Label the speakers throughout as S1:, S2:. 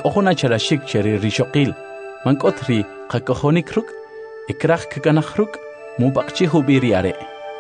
S1: Ohona charashik cheri rishokil, mankotri kakohonik ruk, ikrach kakanach ruk, mubakchi hubiri are.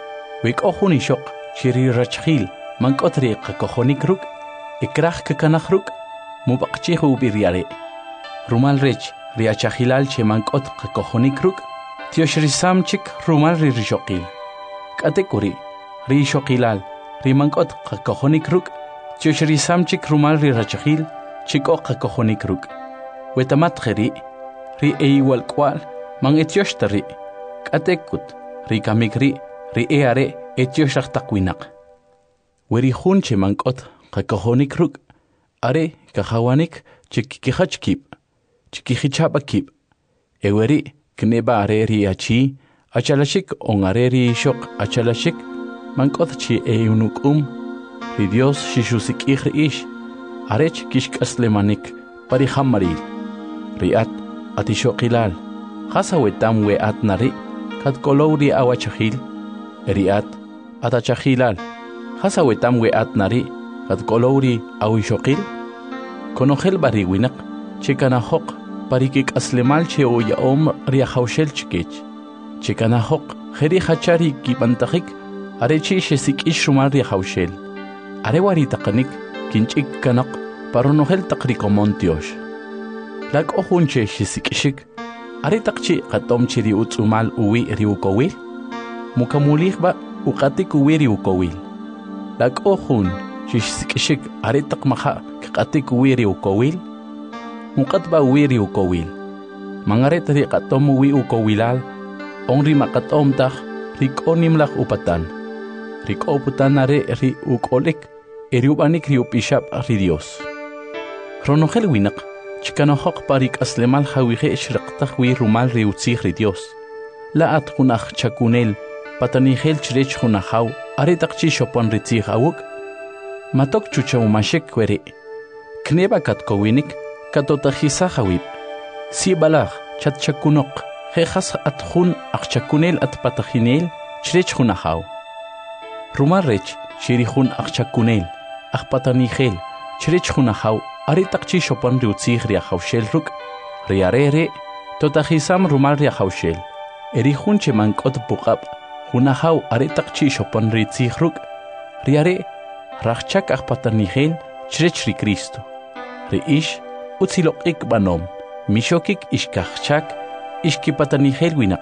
S1: Wik ohuni shok cheri rachhil, mankotri kakohonik ruk, ikrach kakanach ruk, mubakchi hubiri are. Rumal rech riachahilal che mankot kakohonik ruk, tioshrisam chik rumal rishokil. Katekuri, rishokilal, rimankot kakohonik ruk, tioshrisam chik rumal rachhil, chiko kakohonik ruk. Wetamat kheri, ri eiwal kwal, mang etioshtari, katekut, ri kamikri, ri eare etioshach takwinak. Weri hunche mankot kakohonik ruk, are kahawanik chikikihachkip, chikihichapakip. Eweri kneba areri achi, achalashik on areri shok achalashik, mankot chi eunukum, ri Dios shishusik ish, arech kishkaslemanik, parihamaril. Riat atishokilal, hasawetam we atnari, katkolori awachahil. Riat atachahilal, hasawetam we atnari, katkolori awishokil. Konohel bariwinak, chikanahok, parikik aslemal che oyaom riahaushel chikech. Chikanahok, heri hachari kipantahik, arechi shesik ishrumal riahaushel. Arewari takanik, kinchik kanak, paronohel takrikomontiosh. Lag ohunche shisikishik, aritakchi katomchi riutsumal uwi riukowil, mukamulichba ukatik uwi riukowil. Lag ohun shisikishik, aritakmaha katik uwi riukowil, mukatba uwi riukowil. Mangaret ri katom uwi ukowilal, onri makatomtah rikonimlach upatan. Rikoputanare ri ukolik, eriubanik riupishap ri Dios. Ronogel winak, chikanohok parik aslemal hawihe shriqtahwi rumal riutzih ri Dios. La atkunach chakunel, patanihel chrech hunahaw, aretakchi shopon ritzih awuk. Matok chuchaumashek kwere. Kneba katkowinik, katotajisahawib. Si balach, chatchakunok, hejas athun achchakunel atpatajinel, chrech hunahaw. Rumal rech, shirihun achchakunel, achpatanihel, chrech hunahaw, aritakchi shopon riutzih riahaushel ruk, riarere, totajisam rumal riahaushel. Erihun che mankot pukab, hunahaw aritakchi shopon ritzih ruk, riare, rachchak achpatanihel, chrech ri Cristo. Riish, utzilokik banom, mishokik ishkachchak, ishkipatanihel winak.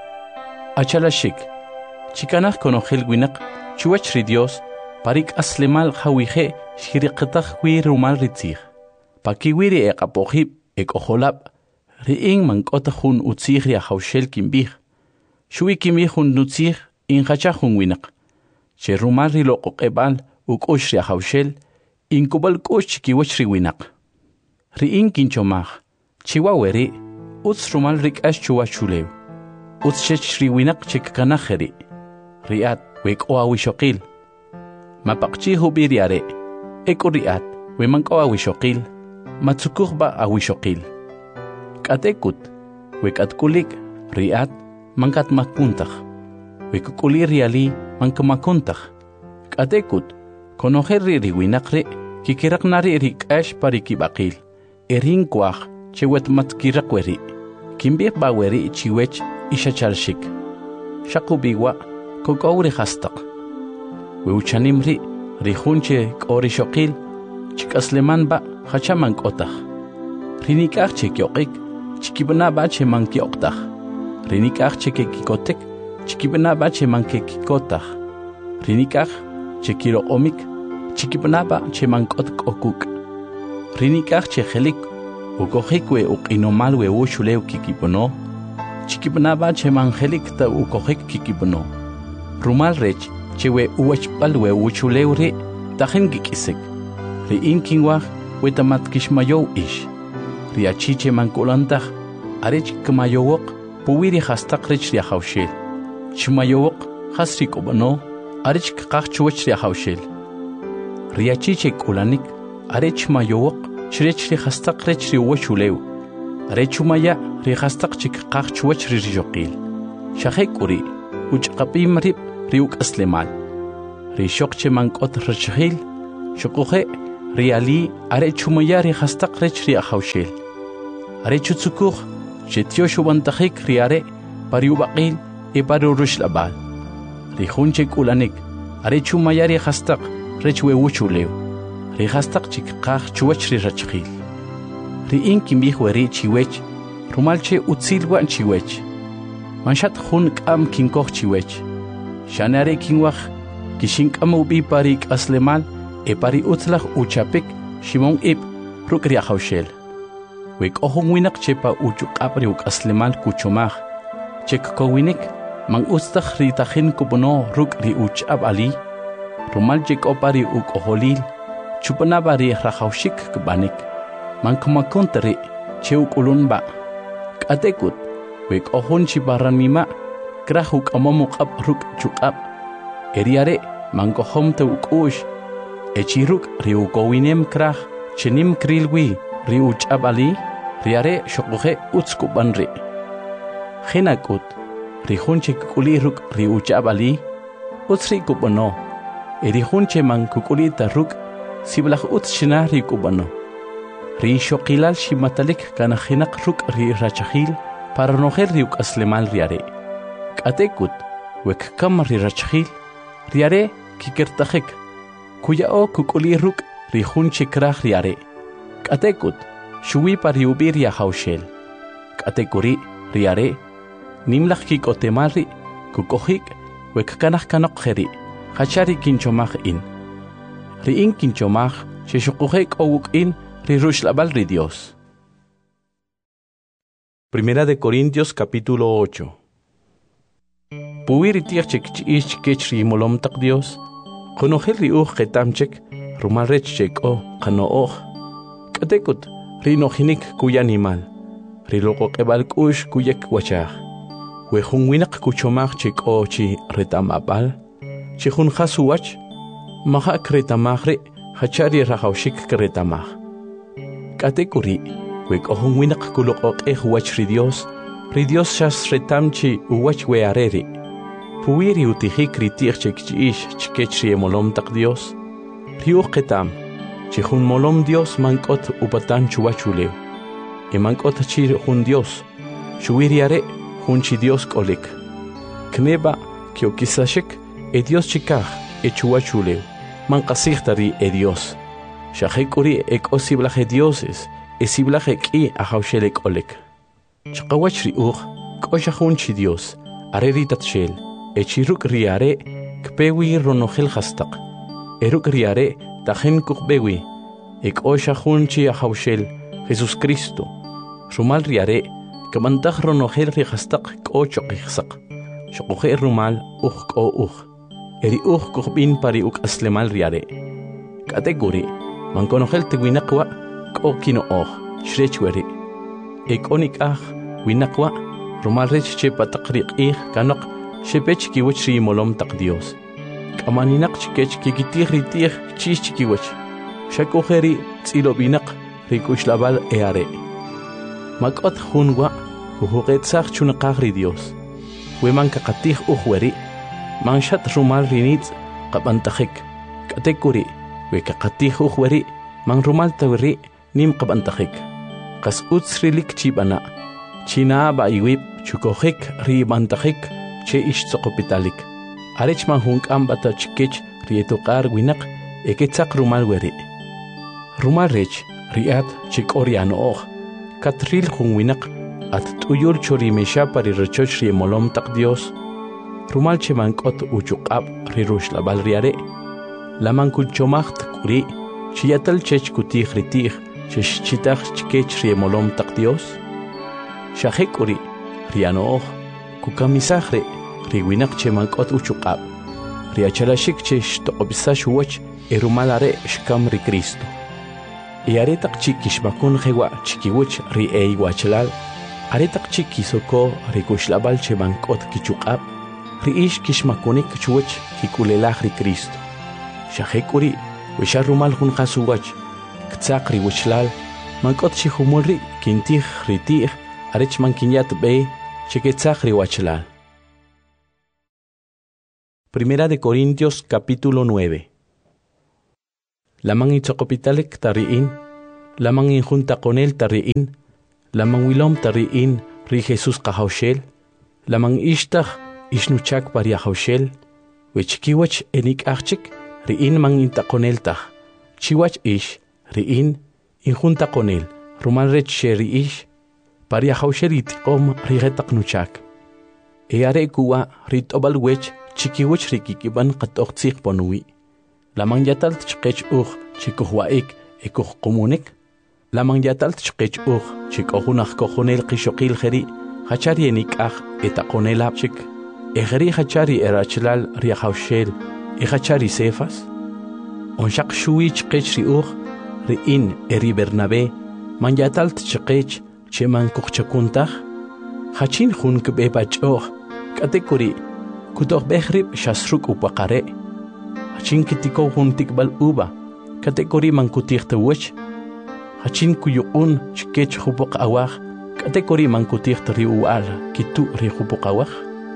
S1: Achalashik, chikanach konohel winak, chuach ri Dios, parik aslemal hawihe, shiriqtah wi rumal ritzih. Pakiwiri apohib, oholab, riing mankotahun utzih riahaushel kimbih. Shui kimihun nutzih, inhachahun winak. Che rumal rilokokebal, ukush riahaushel, inkubal kush chikiwach riwinak. Riing kinchomach, chiwaweri, utz rumal rikash chuachulew. Utz chech riwinak chikkanacheri. Riat, wek oawishokil. Mapakchi hubiriare, eko riat, we manko awishokil, matsukuhba awishokil. Katekut, wek atkulik, riat, mankat makuntach. Wek kuli riali, mankamakuntach. Katekut, konoheri riwinakre, kikiraknari rikash parikibakil. Erin kwach, chewet matkirakweri. Kimbir baweri chiwech ishachalshik. Shakubiwa, kokauri hastak. Weuchanimri, rihunche korishokil, chikasleman ba, hachaman kotach. Rinikach chekyokik, chikibana ba che mankyoktak. Rinikach chekikotek, chikibana ba che mankekikotach. Rinikach chekiro omik, chikibana ba che mankot okuk. Rinikach chehelik, ukohikwe ukinomalwe ushulew kikibono, chikibana ba che manhelik ta ukohik kikibono. Rumal rech, chewe uachpalwe uchulewre, tajen gikisek. Ri inkinwach, wetamat kishmayow ish. Ri achiche mankulantach, arech kamayowok, puwiri hastak rech riahaushel. Chmayowok, hasrik obano, arech kakach chuach riahaushel. Ri achiche kulanik, arech mayowok, chrech ri hastak rech ri uachulew. Arechumaya, ri hastak chikakach chuach ri rijokil. Shahekuri, uchkapim rip, riuk aslemal. Rishok che mankot rachhil, shokuhe, riali are chumayari hastaq rech ri ahawshel. Are chutsukuch chetio shubantajik riare pariubaqil e parurush labal. Rijunche kulanik are chumayari hastaq rech wewuchuleu. Ri hastaq chikqaj chuwach ri rachkhil. Ri inkim bihweri chiwech rumalche utsilwan chiwech. Manshat hun kam kinkoch chiwech. Shanare kinwach kishink amubi parik aslemal e pari utlach uchapik shimon ip rukri ahawshel. Wek ohun winak chepa uchuk apri uk aslemal kuchomach. Chek kowinik man ustach ritajin kubono rukri uchab ali. Rumal chek opari uk oholil chupanabari rahawshik kbanik. Man kumakontari che uk ulunba. Katekut wek ohun chibaran mima krahuk amamuk ab ruk chukab. Eriare man kohom te uk ush. Echiruk riu kowinem krah chenim krilwi riu chabali riare shokuhe utskubanri. Hinakut rihunche kukuliruk riu chabali utsri kubano. Erihunche man kukulita ruk siblach utshina ri kubano. Ri shokilal shimatalik kana hinak ruk ri rachahil para noher riuk aslemal riare. Katekut wek kam ri rachahil riare kikertajek. Kuya o kukuliruk rihunche krah riare. Katekut shui pariubir ya haushel. Katekuri riare nimlach kikotemari kukohik wek kanach kanokjeri hachari kinchomach in. Riin kinchomach sheshukuhek owuk in rirushlabal ri Dios. Primera de Corintios capítulo 8. Puwiri tiachek chiich kechri molom tak Dios. Konojel riuj ketamchek rumal rechchek o kanooj. Katekut rinojinik kuya animal. Riloko kebal kush kuyek wachaj. Wejun winak kuchomach chek o chi retamapal. Chihun hasuwach. Mahak retamajre hachari rahawshik kretamaj. Katekuri wek ohun winak kuloko wach ri Dios shas retamchi uwach weareri. Puwiri utihik ritiach chek chiish chikechri molom tak Dios. Riuj ketam. Chihun molom Dios mankot upatan chuachuleu. E mankot chir hun Dios. Shuiriare hun chi Dios kolik. Kneba kiokisashek e Dios chikaj e chuachuleu. Mankasichtari e Dios. Shahekuri ek osiblaje dioses. E siblaje ki ahawshelek olek. Chakawach riuj koshahun chi Dios. Areritat shel. Echiruk riare kpewi ronojel hastaq. Eruk riare tajen kukbewi. Ek oshahun chi ahawshel Jesus Cristo. Rumal riare kamantaj ronojel ri hastaq kochok ihsaq. Shokoje rumal ko Eri kukbin pari uk aslemal riare. Kategori mankonojel te winakwa ko kino shrechweri. Ek onik winakwa rumal rech che pataqriq kanok Shepech kiwach ri molom tak Dios. Kamaninak chikech kikitih ritih chis chikiwach. Shakojeri tsilobinak rikushlabal eare. Makot hunwa huhuqetsach chunaqaj ri Dios. Weman kakatih uhweri. Manshat rumal rinitz qabantajik. Katekuri wekakatih uhweri. Man rumal tawri nim qabantajik. Qas utsrilik chibana. China ba iwib chukojik ri bantajik. Che ish tsokopitalik. Arech man hunk ambata chikech rietokar winak eketzak rumal weri. Rumal rech riat chik oriano oj. Katril hun winak at tuyur chorimesha pari rechoch riemolom tak Dios. Rumal che mankot uchukab rirush la balriare. La mankuchomacht kuri chiatal chech kutih ritih chesh chitach chikech riemolom tak Dios. Shahekuri riano oj. Kukamisajre riwinak che mankot uchukab. Riachalashik che shtoqobisash wach erumalare shkam ri Cristo. Iaretak chikishmakun jewa chikiwach ri wachalal. Aretak chikisoko rikushlabal che mankot kichukab. Riish kishmakunik chuwach kikulelaj ri Cristo. Shahekuri wisharumal hun hasuwach. Ktsak ri wachlal. Mankot chihumulri kintih ritih arech mankinyat be. Primera de Corintios capítulo 9. lamang itzokopitalik tariin, lamang injunta con él tariin, lamang wilom tariin ri Jesús kahaushel, lamang ishtach ishnuchak paria haushel, wechikiwach enik achik riin mang intakoneltaj, chiwach ish riin injunta con él, rumalrech sheri ish, paria haushel itikom rigetaknuchak. Eare kuwa ritobal wech chikiwach rikikiban katoktsik ponui. Lamang yatal tchkech chikuhwaik ekuh komunik. Lamang yatal tchkech chikohunach kohonel kishokil geri, hachari enikach etakonel apchik. Egeri hachari erachlal riahaushel, hachari sefas. Onshak shui tchkech riin eri Bernabe, man yatal tchkech cheman kuchchakuntach. Hachin hun kbebachoh, katekuri, kutoh behrib shasruk upakare. Hachin kitiko hun tikbal uba, katekuri man kutirte wech. Hachin kuyukun chkech hupok awah, katekuri man kutirte riual, kitu ri hupok awah.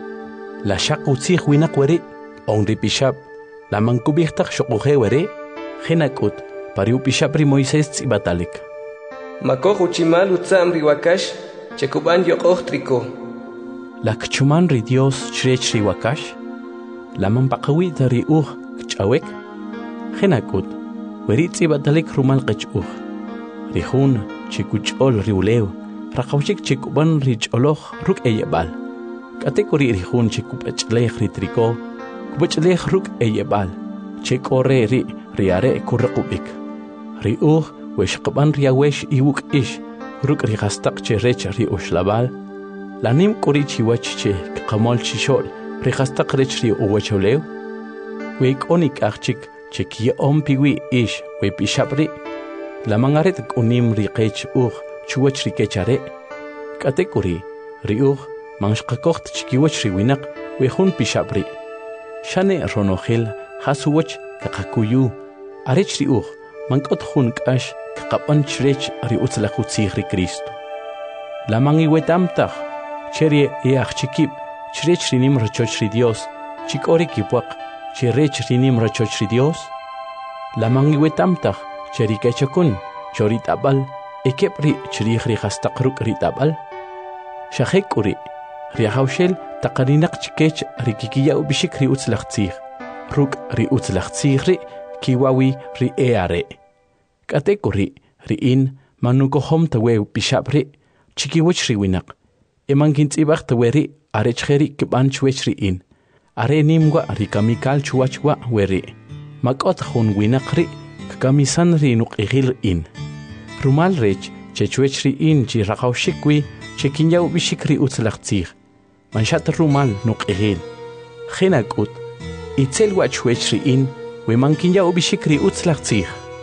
S1: La shak utsih winak weri, on ripishab, la man kubihtak shokuhe weri, henakut, pariu pishab ri Moisés tsibatalik.
S2: Makoh uchimal utsam riwakash, Chekuban yokoh triko.
S1: La kchuman ri Dios chrech ri wakash. La mampakawi ri kchawek. Genakut. Weritzi batalik rumal kchuh. Rihun chikuchol ri uleo. Rakawchik chikuban ri choloh ruk eyebal. Katekuri rihun chikupachlech ri triko. Kupachlech ruk eyebal. Chekore ri are kurrakubik. Ri weshkaban ri awesh iwuk ish. Ruk rihastak che rech ri ushlabal, lanim kuri chiwach che kamol chishol, rihastak rech ri uwacholeu, weik onik achik che kie ompiwi ish we pishabri, la mangaret unim ri kech chuwach ri kechare, katekuri ri manshkakocht chikiwach ri winak we hun pishabri, shane ronohel hasuwach kakakuyu, arech ri mankot hun kash, kapan chrech ri utzlachutzig ri Cristo. La mangi wetamtach, cherie chikip, chrech rinim rachoch ri Dios, chikori kipuak, cherech rinim rachoch ri Dios. La mangi wetamtach, cheri kechakun, choritabal, ekepri chrich ri hastakruk ri tabal. Shahekuri, ri haushel takarinak chikech ri kikiya ubishik ri utzlachtzig, ruk ri utzlachtzig ri kiwawi ri eare. Katekuri riin manukohom tawe pishabri chikiwech riwinak emankintzibach taweri arechheri kibanchwech riin are nimwa rikamikal chuachwa weri makot hun winakri kamisan rinuk igil in rumal rech chechwech riin chi rakawshikwi chekinyaw bishikri utzlachtzig manshat rumal nuk igil khinakut itzel wachwech riin we mankinyaw bishikri utzlachtzig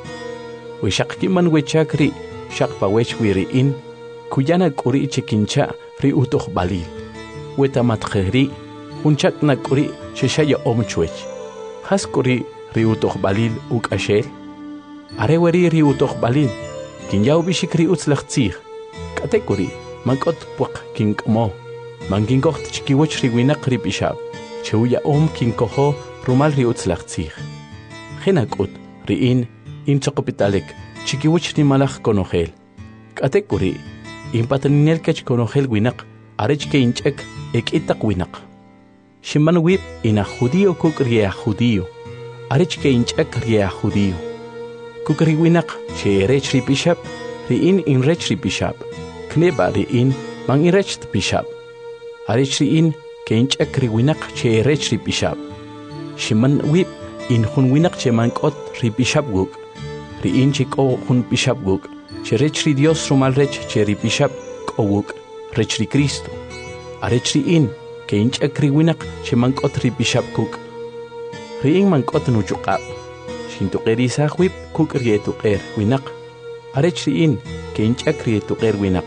S1: Wishakkiman wechakri, shakpa wechwiri in, kuyana kuri chikincha ri utoh balil. Wetamatkheri, hunchak na kuri sheshaya omchwech. Has kuri ri utoh balil ukashel. Areweri ri utoh balil, kinyaw bishikri utzlachtzig. Katekuri, mankot puak kinkmo. Manginkoht chikiwech ri winak ri bishab. Chewya kinkoho rumal ri utzlachtzig. Genakut, ri in, Inchokopitalik, chikiwich ni malach konogel. Katekuri, impatanil kech konogel winak, arech ke inchek ek itak winak. Shiman wip ina judío kuk ria judío, arech ke inchek ria judío. Kukri winak, che rech ripishab, riin in rech ripishab. Kneba riin, mang irech pishab. Arech riin, ke inchek ri winak, che rech ripishab. Shiman wip in hun winak che mankot ripishab guk. Riin chiko hun pishab guk, che rech ri Dios rumal rech che ri pishab kowuk, rech ri Cristo. Arech riin, ke inchek ri winak che mankot ri pishab guk. Riin mankot nuchukab, shintukeri sahwip kuk rietuker winak. Arech riin, ke inchek rietuker winak.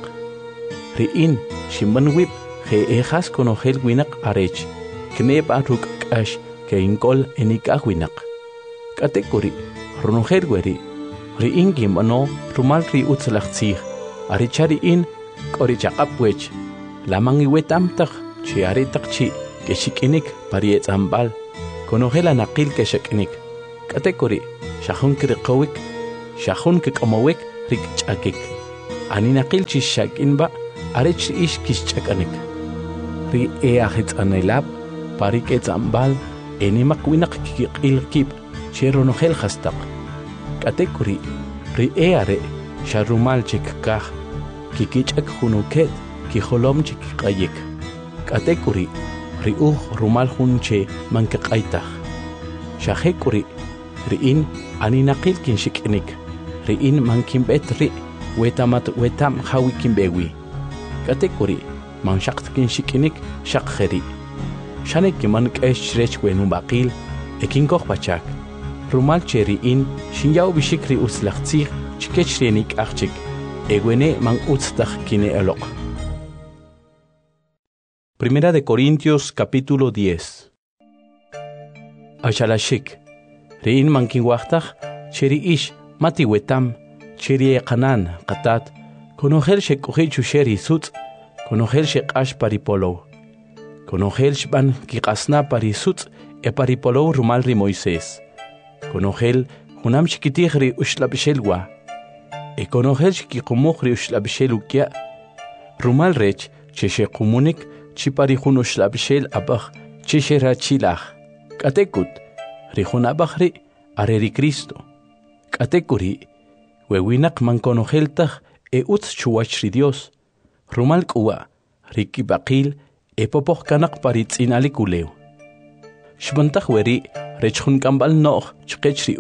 S1: Riin, shimman wip, he ehas konogel winak arech, kneba ruk kash, ke inkol enikah winak. Katekuri, runogel weri, riin gimano rumal ri utzlachtzig, arichari in korichakap wech, lamang iwetamtak, chi aritak chi, ke shikinik pariet ambal, konogel anakil ke shikinik. Katekuri, shahun kriqowik, shahun kikamowik rik chakik. Aninaqil chishak inba, arech ish kishchakanik. Ri eahit anelab, parik etzambal, enimak winak kikil kip, cheronogel hastak. Katekuri, ri eare, sharumal chikkah, kikichak hunuket, kiholom chikkayik. Katekuri, ri rumal hunche mankakaitah. Shahekuri, riin aninaqil kinshikinik, riin mankimbet ri, wetam hawi kimbewi. Katekuri, man shakt kinshikinik shakheri. Shanek man keshrech wenubaqil, ekinkoh pachak. Rumal cheriin, shinyaw bishikri uslachtzig, chikechrenik achik, egwene man utstach kine elok. Primera de Corintios capítulo 10. Ashalashik, riin man kinwachtach, cheri ish, mati wetam, cheri ekanan, katat, konogel shekuhichu sheri sutz, konogel shekash paripolo. Konogel shban kikasna parisutz, e paripolo rumal ri Moisés. Konogel hunam shikitihri ushlabishelwa. E konogel shikikumuhri ushlabishelukia. Rumal rech, cheshe kumunik, chiparihun ushlabishel abach, cheshe rachilach. Katekut, rihun abachri, areri Cristo. Katekuri, wewinak man konogeltach, e utz chuachri Dios. Rumal kuwa, riki bakil, e popoch kanak paritz inalikuleu. Shbantach weri, rechun kambal noch, chkechri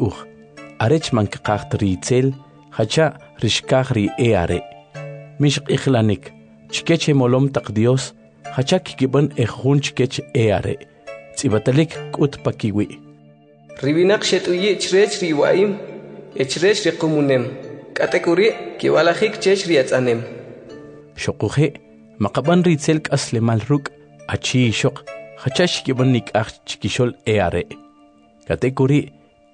S1: arech man kakach ritzel, hacha rishkachri eare. Mish ichlanik, chkeche molom tak Dios, hacha kikiban ejun chkech eare. Tsibatalik kut pakiwi.
S2: Ribinak shetuye chrech riwaim, echrech rikumunem. Katekuri, kiwalahik chech riatzanem.
S1: Shokuhe, makaban ritzel kaslemal ruk, achi shok, hachash kibanik ach chikishol eare. Katekuri,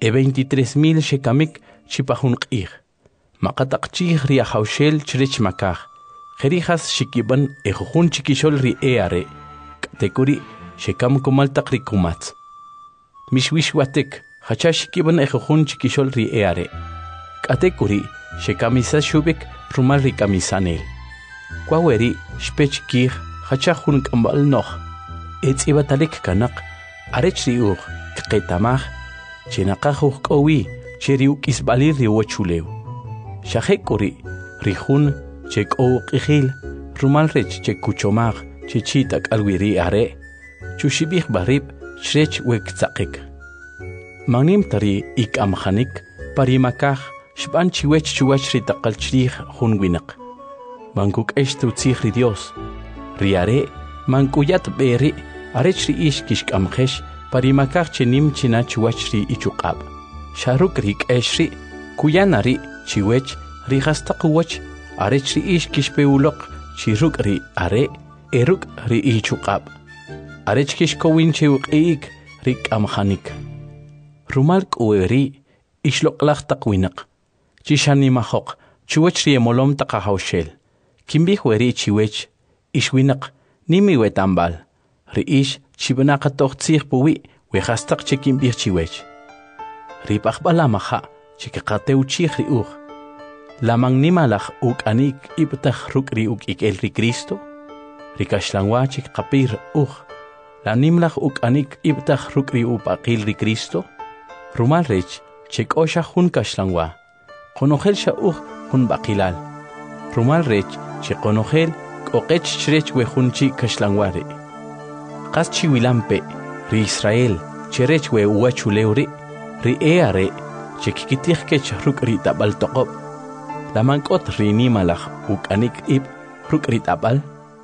S1: 23,000 shekamik chipahun qih. Makatakchih ria haushel chrech makah. Jerijas shikiban ejun chikishol ri eare. Katekuri, shekam kumal takri kumats. Mishwishwatek, hachash kiban ejun chikishol ri eare. Katekuri, shekamisa shubik rumal ri kamisanel. Kwaweri, shpech kih, hachahun kambal noch. Etzibatalik kanak, arech riuch, kketamach, chenakahuch kowi, cheriuk isbalir riwachuleu. Shahekuri, rihun, chek o qihil, rumal rech chek kuchomach, chichitak alwiri are, chushibich barib, shrech wek tzakik. Manim tari ik amhanik, parimakach, shban chiwech chuwach ritakal chrich hunwinak. Mankuk eshtu tzihri Dios. Riare, mankuyat beri, arech ri ish kishk amchesh, parimakach chenim china chuwach ri ichukab. Sharuk rik eshri, kuyanari, chiwech, rihastakuwach, arech ri ish kishpeulok, chiruk ri are, eruk ri ichukab. Arech kishkowin chiwuk eik, rik amhanik. Rumalk ueri, ishlok lach takwinak. Chishanimahok, chuwach ri emolom takahaushel. Kimbih weri chiwech, ishwinak, nimi wetambal. Riish, chibanaka toch tzih puwi, wehastak chikimbih chiwech. Ripachbala maha, chikakateu chih riuch. Lamang nimalach uk anik ibtach ruk riuk ikel ri Cristo. Rikashlangwa chikapir uch. La nimlach uk anik ibtach ruk riuk akil ri Cristo. Rumal rech, chik osha hun kashlangwa. Konogel sha uch hun bakilal. Rumal rech, chikonogel, kokech chrech wehunchi kashlangware. Kas chiwilampe, ri Israel, cherech we uachuleuri, ri eare, chikikitihkech ruk ri tabal toqob. Lamankot ri nimalach ukanik ib ruk ri tabal.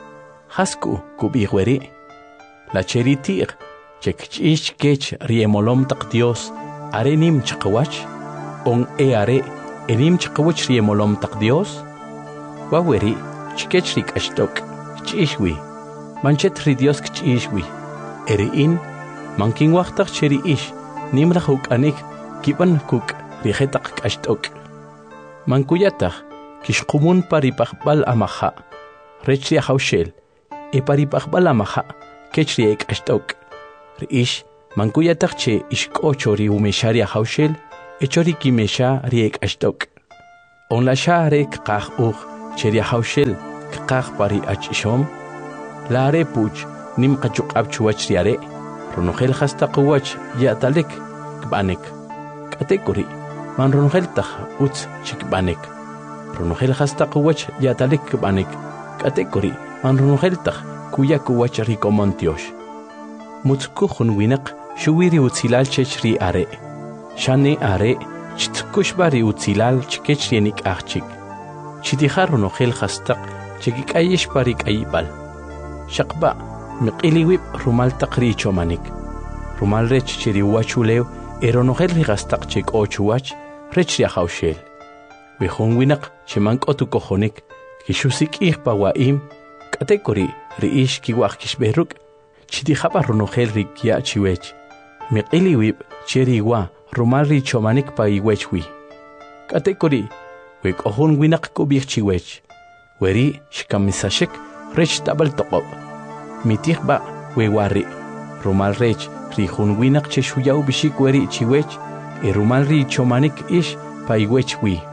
S1: Hasku kubihweri. La cheritir, chekchish kech ri emolom tak Dios, are nim chakawach, on eare, enim chakawach ri emolom tak Dios. Waweri, chikechrik ashtok, chishwi. Manchet ri Dios kchishwi. Eriin, manking wachtak cheri ish, nimlach ukanik, kipan kuk, rihetak ashtok. Mankuyatach, kishkumun paripachbal amaha, rechri haushel, e paripachbal amaha, kechri ek ashtok. Riish, mankuyatach che ishkocho ri umesharia haushel, echori kimesha riek ashtok. On la share kqah cheria haushel kqah pari achishom. La re puch nim qachuk abchuach riare. Ronogel hastaqwach yatalek kbanek. Katekuri man ronogel takh uts chikbanek. Ronogel hastaqwach yatalek kbanek. Katekuri man ronogel takh kuyakuwach rikomontiosh. Mutkukhun winak shuwiri utzilal chechri are. Shane are chitkushbari utzilal chikechrienik achik. Chitihar ronogel hastaq chikik ayesh parik ayibal. Shaqba miqiliwib rumal taqri chomanik. Rumal rech chiri wachulew eronogel rigastaq chik ochuwach rech riahaushel. Wihun winak chimank otukohonik kishusik ihpa waim katekori riish kiwaq kishberuk chitihaba ronogel rikia chiwech. Miqiliwib chiri wa rumal ri chomanik pa iwechwi. Katekori wek ohun winak kubik chiwech. Weri shikamisashik rech tabal toqob. Mitihba wewari rumal rech rihun winak cheshuyaw bishik weri chiwech e rumal ri chomanik ish pa iwechwi.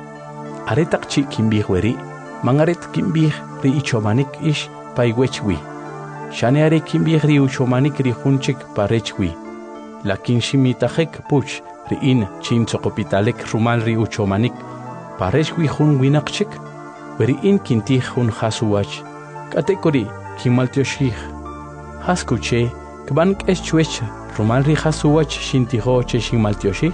S1: Aretak chi kimbih weri mangaret kimbih ri chomanik ish pa iwechwi. Shane are kimbih ri chomanik rihunchik pa rechwi. Lakin shimitajek puch ri in chin tsokopitalek rumal ri chomanik pa rechwi hun winakchik weri in kintih hun hasuwach. Katekori kimaltioshich. Haskuche, kbank eschwech, rumal ri hasuwach shintiho che shimaltioshich.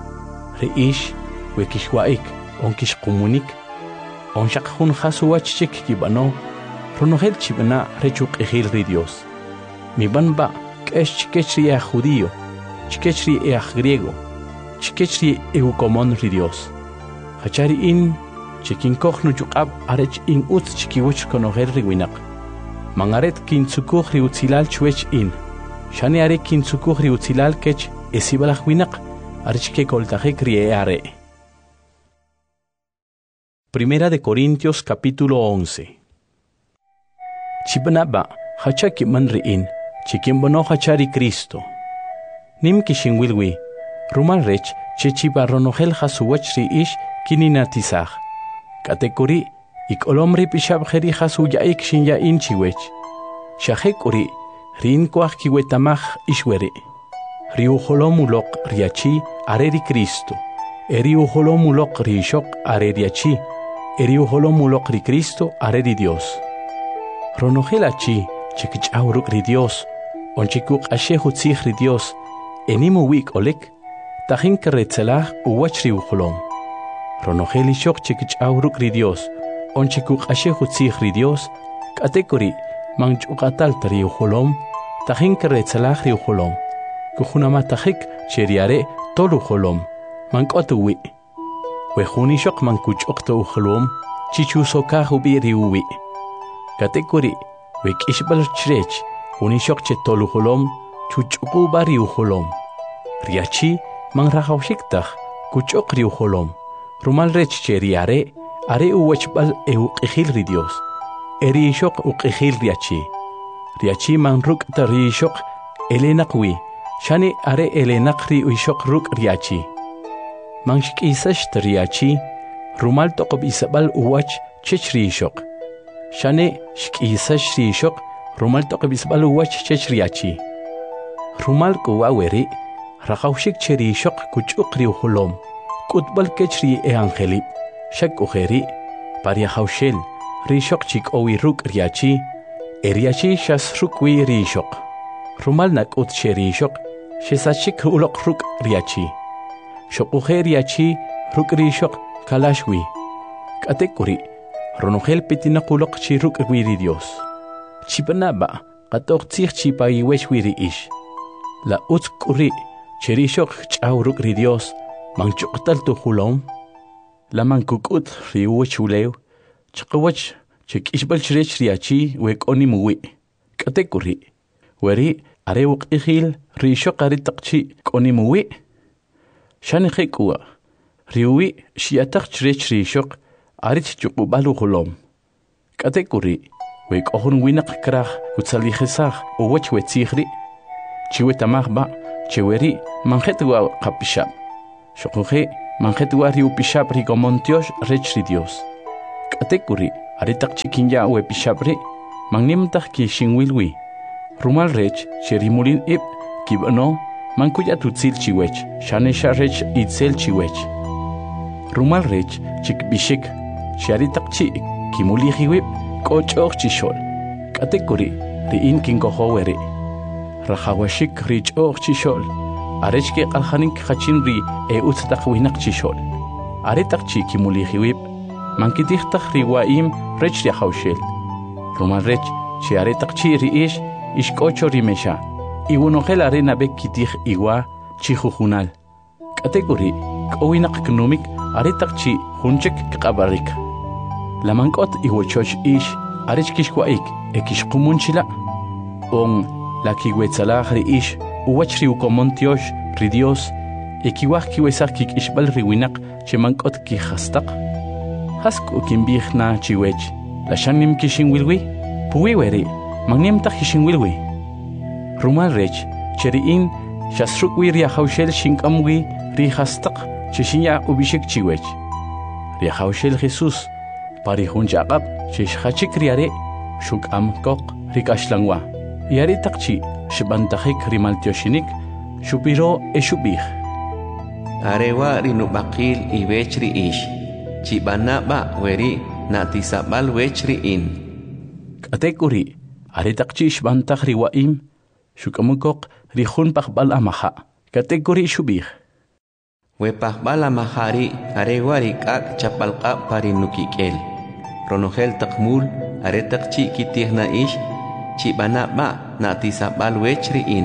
S1: Reish, wekishwaik, onkish kumunik. Onshak hun hasuwach chik kibano, ronogel chibana rechuk ejil ri Dios. Mi banba, kesh chikechri ea judío, chikechri ea griego, chikechri eukomon ri Dios. Hachari in, chikinkoch no yukab arech in ut chikiwich konogel ri winak. Mangaret kintzukuk ri utzilal chwech in. Shane are kintzukuk ri utzilal kech esibalach winak arech ke koltajek ri are. Primera de Corintios capítulo 11. Chibanaba hachaki man ri in, chikimbono hachari Cristo. Nim kishinwilwi, rumal rech chechibaronogel hasuwach ri ish kininatizach. Katekuri ikolomri pishabjeri hasuyaik shinya inchiwech. Shahekuri rin kwach kiwetamach ishwere. Riuholomulok riachi areri Cristo. Eriuholomulok rishok areriachi. Eriuholomulok ri Cristo areri Dios. Ronogelachi chikichauruk ri Dios. Onchikuk ashehutzich ri Dios. Enimu wik olek. Tajin keretzelach uwach riuholom. Ronogel ishok chikichauruk ri Dios. Onchikuk ashehutzich ri Dios. Katekori manchukatal triuholom. Tajin keretzelach riuholom. Kujunamatahik cheriare toluholom. Mankotuwi. Wehunishok mankuchok touholom. Chichusokah ubi riuwi. Katekori wekishbal chrech. Hunishok che toluholom. Chuchukuba riuholom. Riachi manrahaushiktaj. Kuchok riuholom. Rumal rech cheriare. Are uwechbal euqihil ri Dios. Erishok uqihil riachi. Riachi manruk tarishok. Elenakwi. Shani are elenakri uishok ruk riachi. Manshik isash riachi. Rumal toqob isabal uwach chech rishok. Shani shik isash rishok. Rumal toqob isabal uwach chech riachi. Rumal kuwaweri. Rahaushik cherishok kuchuk riuholom. Kutbal kechri angelip. Shak ujeri. Paria haushel. Rishok chik owi ruk riachi. Eriachi shas rukwi rishok. Rumal nak ut cherishok. Shesachik ulok ruk riachi. Shok riachi ruk rishok kalashwi. Katekuri. Ronogel petinakulok chi ruk wiri Dios. Chipanaba. Katok tzich chipa iwech wiri ish. La ut kuri. Cherishok chaw ruk ri Dios. Manchuktal tu hulom. La mankukut riuwech ulew. Chakawach chik ishbal chrech riachi wek onimuwi. Katekuri. Weri arewuk ihil rishok aritakchi onimuwi. Shani khekua. Riuwi shiatak chrech rishok arit chukubalu hulom. Katekuri. Wek ohun winak krach kutsalijesach uwech wetzihri. Chiwetamach ba cheweri manjetwa kapishab. Xokoje manjet wari upishapri komontiosh rechri Dios. Katekuri aritak chikinya we pishapri magnimtak ki shinwilwi. Rumal rech cherimulin ip kibano mankuya tutzil chiwech shanesha rech itzel chiwech. Rumal rech chikbishik sharitak chi kimulihiwip kochor chishol. Katekuri riin kinkohoweri. Rahawashik rich or chishol. Arechke alhanik hachinri uttak winak chishol. Aretak chi kimulihiwip mankitihtak riwaim rech yahaushel. Rumal rech chi aretak chi riish ishkocho rimesha. Iwunogel arena bekitih iwa chihujunal. Kategori kowinak knumik aretak chi hunchek kabarik. Lamankot iwochoch ish arechkishwaik ekishkumunchila. On la kiwetzalah riish uwach riukomontiosh ri Dios ekiwah kiwesak kik ishbal riwinak chemankot kihastak. Hasku kimbihna chiwech la shanim kishinwilwi puwiweri magnimtak kishinwilwi. Rumal rech cheriin shasrukwi riahaushel shinkamwi rihastak chishinya ubishik chiwech. Riahaushel Jesus parihunjaqab chishachik riare shukam kok rikashlangwa. Yari takchi shibantajik rimaltioshinik shupiro eshubih.
S3: Arewa rinubakil iwechri ish chibana ba weri natisabal wechri in.
S1: Katekuri aretakchi shibantaj riwaim shukamukok rihun pakbal amaha. Katekuri shubih.
S3: We pakbal amahari arewa rikak chapalka parinukikel. Ronogel takmul aretakchi kitihna ish chibana ba natisabal wechri in.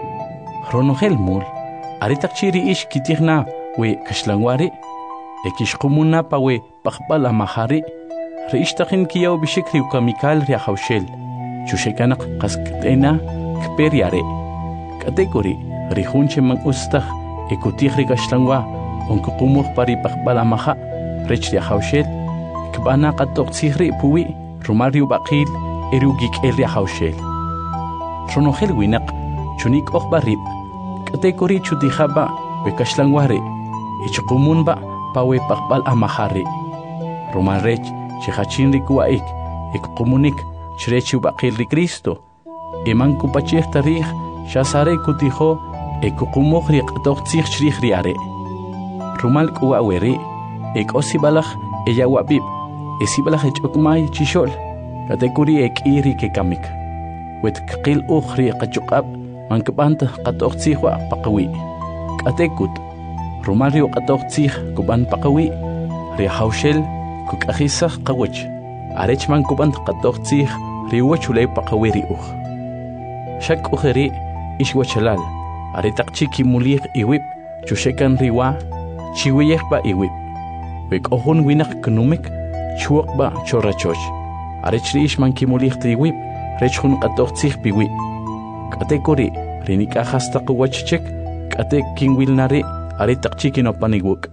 S1: Ronogel mul aritakchi riish kitihna we kashlangwari ekishkumuna pa we pakbal amahari riishtakin kiyaw bishik riukamikal riahaushel chushekanak kaskatena kperiare. Kategori rihunche mang ustah ekutih rikashlangwa onkukumuk pari pakbal amaha rech riahaushel kbana katok tsihri puwi rumariu bakil erugik el riahaushel. Ronogel winak chunik okbarib kategori chutihaba we kashlangwari ichkumunba pa we pakbal amahari. Rumal rech chihachin rikuaik ekumunik chrechu bakil ri Cristo eman kupachih tarih shasare kutiho ekukumuk riqtok tsih chrih riare. Rumal kuaweri ekosibalaj eyawabib esibalaj echokmay chishol kategori ekiri kekamik wet kqil ukhri qachukab mankbant qatok tsihwa paqawi katekut rumario qatok tsih kuban paqawi rihaushel kukajisaj qawach arech mankubant qatok tsih riwachulay paqawi riuj shak ujeri ishwachalal aretakchi kimulih iwip chushekan riwa chiwiyekba iwip wek ohun winak knumik chuokba chorachoch arech riish mankimulih triwip rechun qatok tsih piwi. Katekori rinika hasta kuwachchek katek kinwilnari aretakchi kinopaniguk.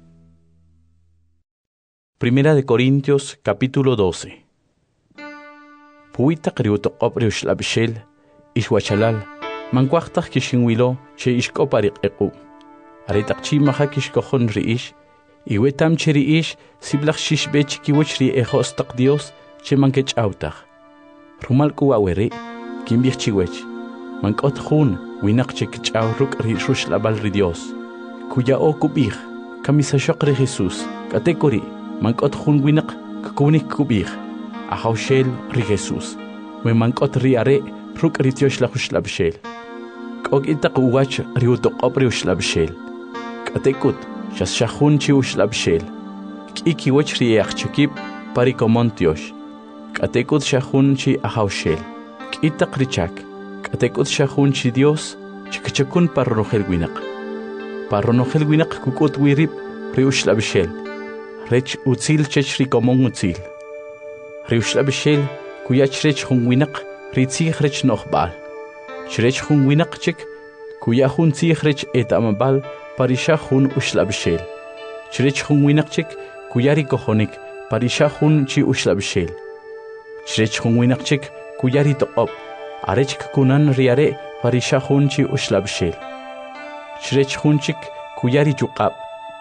S1: Primera de Corintios capítulo 12. Puita kriutoqop riushlabshel ishwachalal mankwachtak kishinwilo che ishkopariq equ. Aretakchi maha kishkohon riish iwetam cheriish siblach shishbech kiwachri ejostaq Dios che mankech autaq. Rumal kuaweri kimbich chiwech mankot hun winak chek chawruk rishush labal ri Dios kuya o kubih kamisa shokre Jesus kategori mankot hun winak kukunik kubih ahaushel ri Jesus we mankot riare ruk rityosh lahush labshel kog itak uwach riutok opriush labshel katekut shas shahun chiush labshel kiki wach riach chekip parikomontiosh katekut shahun chi ahaushel itak richak katekut shahun chi Dios chikachakun parronogel winak parronogel winak kukut wirip riushlabshel rech utzil chech rikomon utzil riushlabshel kuyach rech hun winak ritzih rech nohbal chrech hun winak chik kuya hun tzih rech etamabal parisha hun ushlabshel chrech hun winak chik kuyari kohonik parisha hun chi ushlabshel chrech hun winak chik kuyari toqop arech kunan riare parisha hun chi ushlabshel chrech hun chik kuyari chuqab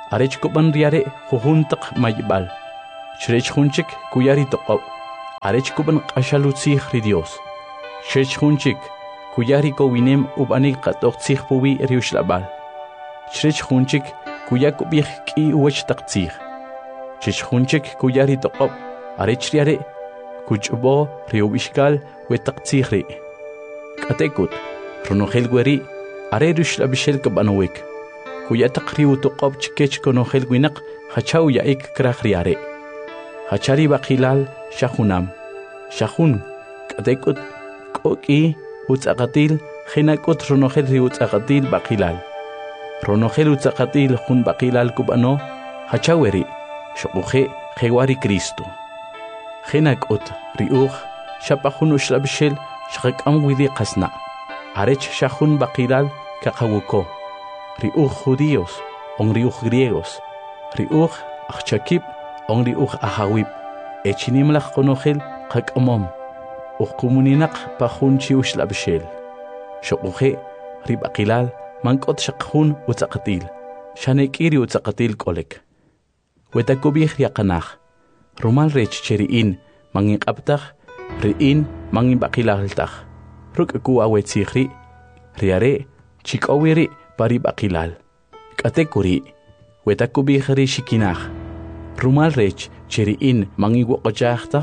S1: arech kuban riare jujuntaq mayibal chrech junchik kuyari toqob arech kuban qashalutzih ri Dios chrech junchik kuyari kowinem ubanik qatoqtzih puwi riushlabal chrech junchik kuyakubih ki uwech taqtzih chrech junchik kuyari toqob arech riare kuchbo riubishkal wetaqtzih ri katekut ronogel gweri are rushlabishel kabanowik kuyataq riu toqob chikech konogel gwinaq hachaw yaik kraj riare hachari baqilal shahunam shahun katekut koki utzaqatil khinakut ronogel riu utzaqatil baqilal ronogel utzaqatil jun baqilal kubano hachaweri shoquje khewari Cristo khinakut riuj shapahun ushlabishel shaqam widi qasna arech shahun baqilal kaqawuko riuj judíos on riuj griegos riuj achakib on riuj ahawib echinimlaq qonogel qaqamom uqumuninaq pahun chiushlabshel shoquje ribaqilal mankot shaqhun utzaqatil shanekiri utzaqatil kolek wetakubih yaqanaj rumal rech cheriin manginqabtaj riin manginbaqilaltaj ruk'ku awetzihri riare chik'owiri paribaqilal k'atekuri wetakubihri shikinaj rumal rech cheriin manginwoqojajtaj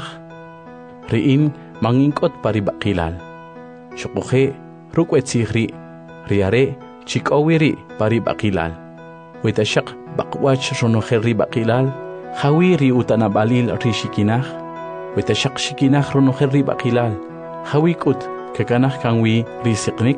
S1: riin mangink'ot paribaqilal shoquje ruk'wetzihri riare chik'owiri paribaqilal wetashaq baqwach ronogel ribaqilal hawiri utanabalil rishikinaj wetashaq shikinaj ronogel ribaqilal hawikut kakanaj kanwi risiqnik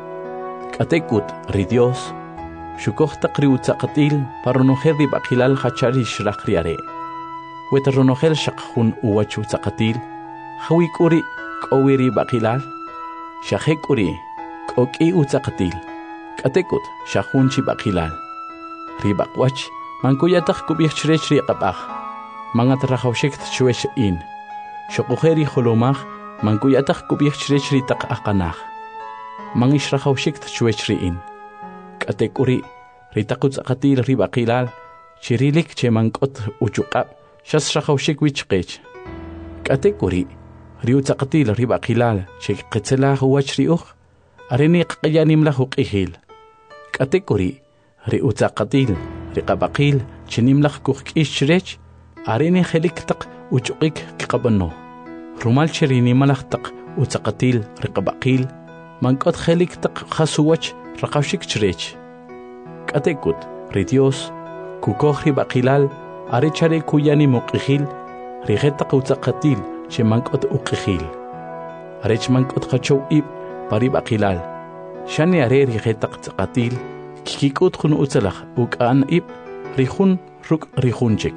S1: katekut ri Dios shukojtaq ri utzaqatil paronogel ribaqilal hachari shraq riare weta ronogel shaqjun uwach utzaqatil hawikuri k'owiri baqilal shajekuri k'oki utzaqatil katekut shajun chi baqilal ribaqwach mankuyataq kubih chrech riqabaj mangat rajawshik chwesh in shoqujeri holomaj mankuyataq kubih chrech ritaq aqanaj mangish rajawshik chwesh in katekuri ritaq utzaqatil ribaqilal chirilik che mankot uchuqab shas rajawshik wichqech katekuri ri utzaqatil ribaqilal che qetzelaj uwach riuj areni qqiyanimlaj uqihil katekuri ri utzaqatil riqabaqil chinimlaq kujk'ix chrech areni jeliktaq uchuqik qaqabano rumal chirinimalaq taq utzaqatil riqabaqil mank'ot jeliktaq qasuwach raqawshik chrech k'atekut ri Dios kukoj ribaqilal arechare kuyani muq'ijil rijetaq utzaqatil che mank'ot uq'ijil arech mank'ot qachow ib paribaqilal shani are rijetaq tzaqatil kikikut jun utzalaj uk'an ib rijun ruk' rijunchik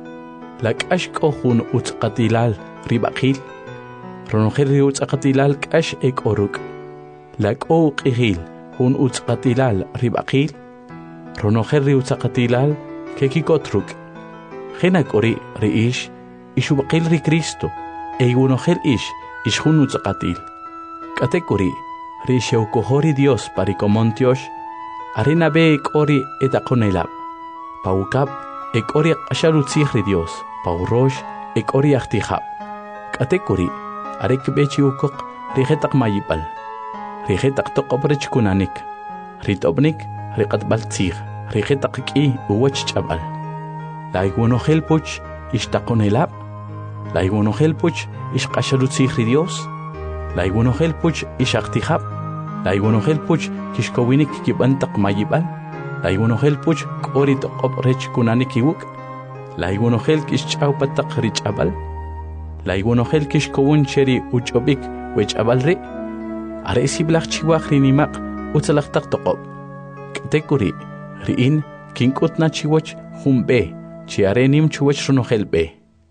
S1: lak'ax k'o jun utzqatilal ribaqil ronogel ri utzqatilal k'ax ek'o ruk' lak'o uq'ijil jun utzqatilal ribaqil ronogel ri utzqatilal kekikot ruk' jenak'ori ri ix ixubaqil ri Cristo eyunogel ix jun utzqatil k'atek'ori ri xewkojori Dios parikomontiox arena be ek'ori etaqonelab paukab ek'ori q'axalutzij ri Dios paurox ek'ori ajtijab k'atek'ori arek bechi ukoq rijetaq mayibal rijetaq toqob rech kunanik rit'obnik riqatbal tzij rijetaq k'i uwach ch'ab'al laywonojel puch ixtaqonelab laywonojel puch ixq'axalutzij ri Dios laywonojel puch ixajtijab laywonojel puch kixkowinik kib'antaq mayib'al laywonojel puch k'ori toqob rech kunanik iwuk' laywonojel kixch'awpataq ri ch'ab'al laywonojel kixkowun cheri uch'ob'ik wech'ab'al ri are siblaj chiwaj ri nimaq utzalajtaq toqob k'atek'uri ri'in kink'utna chiwach jun b'e chi are nim chiwach ronojel b'e.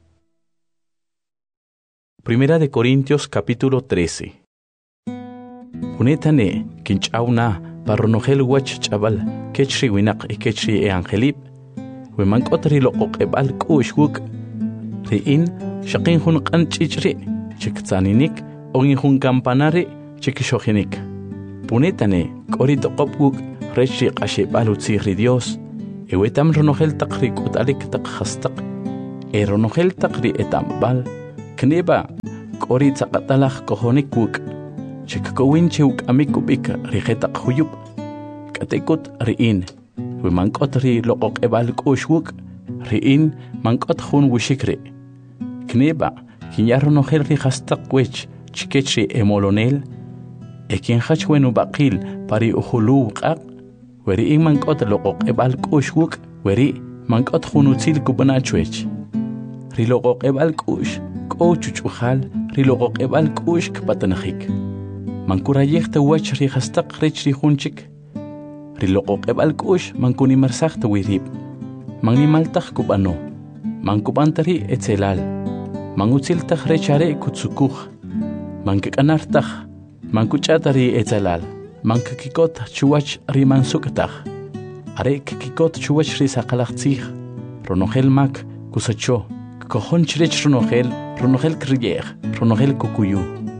S1: Primera de Corintios capítulo 13. Unetane kinch'awna paronojel wach ch'abal kechri winaq y kechri angelib wemank'ot ri loqoq'eb'al k'u'x wuk' ri'in shaqin jun q'an ch'ich'ri chiktzaninik ogin jun kampanari chikixojinik punetane k'ori toqob wuk' rech ri q'axeb'al utzij ri Dios Ewetam ronogel takri kutalik tak khastak. Ronogel takri etambal. Kneba kori tsakatalak kohonik wuk. Chikakawin chiwk amikubik rigetak huyup. Katekut riin. Wimangkot ri lokok ebal kushwuk. Riin mangkot hun wushikri. Kneba kinyaronogel ri khastak wech chikechri emolonel. Ekin hachwenu bakil pari uhulu wukak. Weri in mangkot lokok ebal kush wuk. Weri mangkot hunutil kubanachwech. Ri lokok ebal kush. Ko chuchuhal ri lokok ebal kush kpatanahik. Mankurayek wach ri hastak rich ri hunchik. Ri lokok ebal kush mankuni marsakta wirib. Mangnimaltak kubano. Mankubantari etzelal. Mangutiltak rechare kutsukuh. Mankakanartak. Mankuchatari etzelal. Mankakikot chuwach ri mansukatach. Are kakikot chuwach ri sakalachtzich. Ronogel mak kusacho. Kohon chrech ronogel kriyer. Ronogel kukuyu.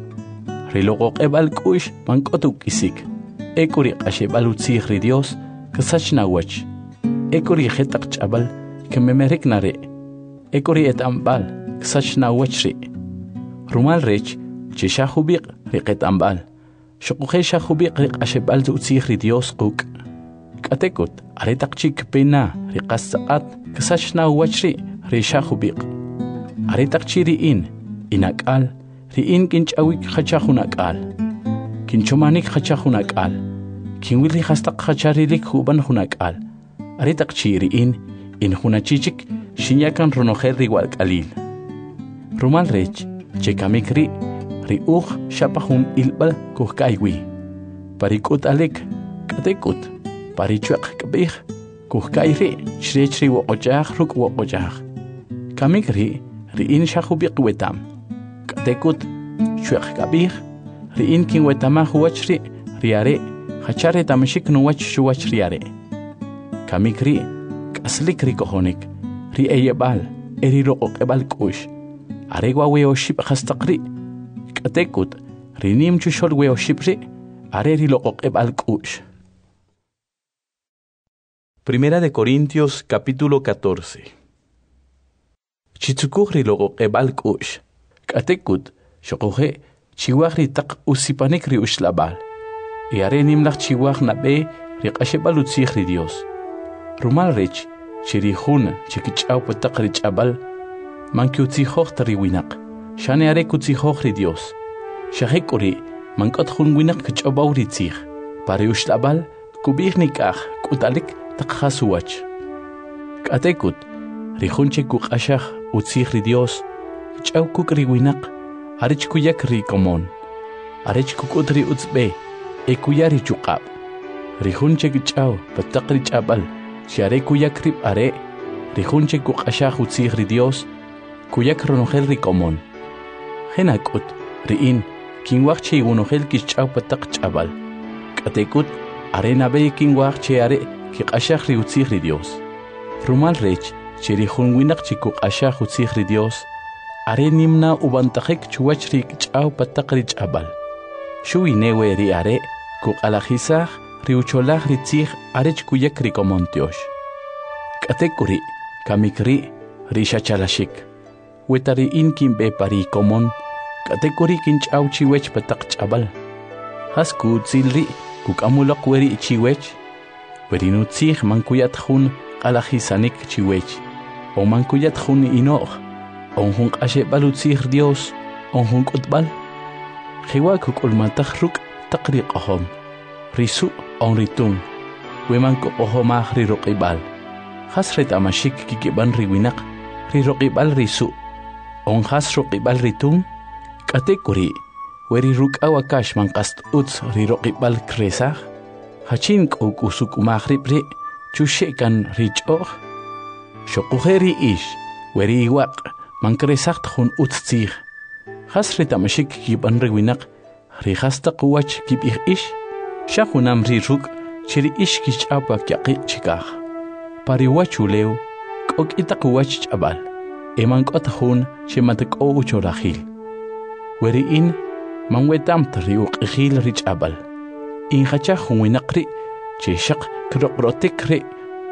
S1: Ri lokok ebal kush mankotuk isik. Ekuri qashebal utzich ri Dios kasach nawach. Ekuri jetak chabal kememerek nare. Ekuri etambal kasach nawach ri. Rumal rech chishahubiq ri etambal. Shokuje shahubiq ri qashebal utzich ri Dios quk. Katekut aretak chik pena ri qasaqat kasach nawach ri shahubiq. Aretak chiri inakal riin kinchawik khachahunakal. Kinchomanik khachahunakal. Kinwili khastak khacharilik huban hunakal. Aretak chiriin in hunachichik shinyakan ronogel riwal kalil. Rumal rech chekamikri ri shapahun ilbal kuhkaiwi. Parikut alek katekut. Parichuak kabih kuhkairi chrechri woqojah ruk woqojah. Kamikri riin shahubiq wetam. Katekut chuak kabih riin kin wetama huachri riare hachare tamashik nuwach shuwach riare. Kamikri kaslik ri kohonik ri eyebal eri roqok ebal kush. Aregwa weoship khastaqri. Katekut rinim chushol weoshipri are ri loqok ebal kush. Primera de Corintios capítulo 14. Chitsukugri logo ebal kush. Katekut shokoge chiwagri tak usipanik ri ushlabal. Iare nimlach chiwag na be ri qashebal utzich ri Dios. Rumal rech chirihun chikichaw patak ri chabal. Manki utzihog tari winak. Shane are kutzihog ri Dios. Shahekuri mankot hun winak kichabaw ri tzich. Pari ushlabal kubih nikach kutalik takhasuwach. Katekut rihunche kukashach utzich ri Dios. Chaw kukri winak arich kuyak ri komon. Arich kukutri utzbe ekuyari chukab. Rihunche kichaw patak ri chabal. Share kuyak rib are. Rihunche kukashach utzich ri Dios. Kuyak ronogel ri komon. Henakut riin kinwach che unogel kichaw patak chabal. Katekut are nabe kinwach che are kikashach ri utzich ri Dios. Rumal rech chirihun winak chikuk ashach utzich ri Dios. Are nimna ubantakik chuwach ri kichaw patak ri chabal. Shui newe ri are kuk alajisach ri ucholach ri tzich arech kuyak ri komontiosh. Katekuri kamikri ri shachalashik. Wetari inkin be pari komon. Katekuri kinchaw chiwech patak chabal. Hasku tzilri kuk amulak weri chiwech. Weri tzich mankuyat hun alajisanik chiwech. O mankuyat hun inoch. On hun qashe balutzich Dios. On hun kutbal. Jiwa kuk ulmatach ruk takri qahom. Risu on ritun. Wemanko ohomach ri roqibal. Hasret amashik kikiban riwinak. Ri roqibal risu. On has roqibal ritun. Katekuri. Weri ruk awakash mankast utz ri roqibal kresach. Hachin kuk usuk umahribri. Chushekan richoch. Shokujeri ish. Weri iwak. Mankresach hun utzich. Hasret amashik kikiban riwinak. Ri hasta kuwach kibih ish. Shahunam ri ruk. Chiri ish kichapa kyaqi chikach. Pariwachuleu. Kok itakuwach chabal. Eman kotahun shematek o uchorahil. Weri in manwetam tri uqihil rich abal. In hachah winakri cheshak kroprotikri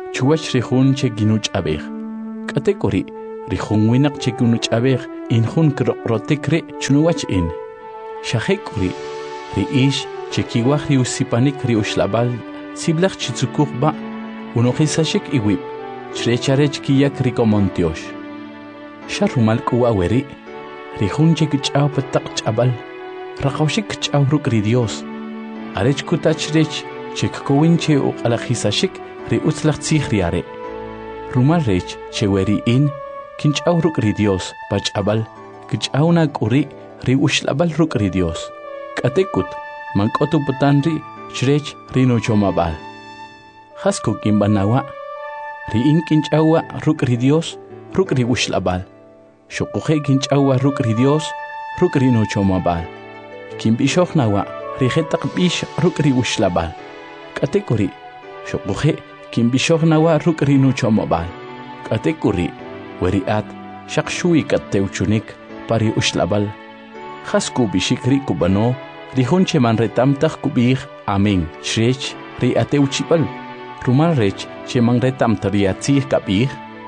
S1: chuwach rihun che ginuch abeg. Katekori rihun winak che ginuch abeg in hun rotekre chunuwach in. Shahekori riish che kiwach riusipanik riushlabal siblach chitsukuk ba unohisashik iwib chrecharech kiyak rikomontiosh. Sharumal kuaweri rihun che kichaw patak chabal rakawshik kichaw ruk ridios. Arech kutachrech che kakowinche o alahisashik riutzlach tzihriare. Rumal rech che weri in kinchaw ruk ridios pachabal kichaw na kuri riushlabal ruk ridios. Katekut mankotu putanri chrech rino chomabal. Hasko kimbanawa riin kinchawa ruk ridios ruk riushlabal. Shokuhe kinchawa ruk ridios ruk rino chomabal. Kimbishok nawa rihetak bish ruk riushlabal. Katekuri shokuhe kimbishok nawa ruk rino chomabal. Katekuri weriat shakshui kateuchunik pari ushlabal. Hasku bishikri kubano rihunche man retamtach kubih amen shrech ri ateuchipal rumal rech che man retamt riatzih kabih